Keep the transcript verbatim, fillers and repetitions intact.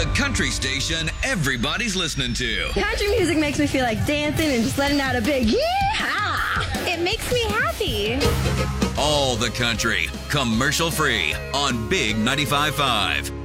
country station everybody's listening to. Country music makes me feel like dancing and just letting out a big yee-haw. It makes me happy. All the country, commercial free on Big ninety-five point five.